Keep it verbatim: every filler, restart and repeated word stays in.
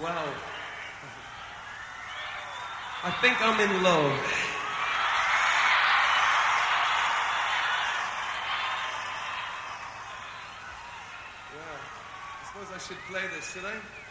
Wow. I think I'm in love. Yeah. I suppose I should play this, should I?